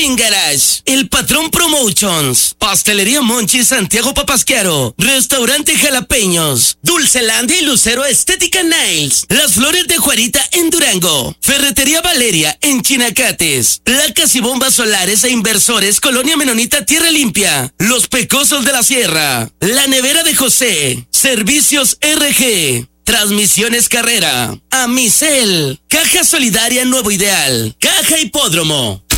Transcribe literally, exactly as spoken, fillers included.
Green Garage, El Patrón Promotions, Pastelería Monchi Santiago Papasquiaro, Restaurante Jalapeños, Dulcelandia y Lucero Estética Nails, Las Flores de Juarita en Durango, Ferretería Valeria en Chinacates, Placas y bombas solares e inversores Colonia Menonita Tierra Limpia, Los Pecosos de la Sierra, La Nevera de José, Servicios R G, Transmisiones Carrera, Amicel, Caja Solidaria Nuevo Ideal, Caja Hipódromo,